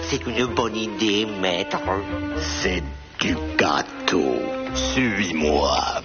c'est une bonne idée, maître. C'est du gâteau. Suis-moi.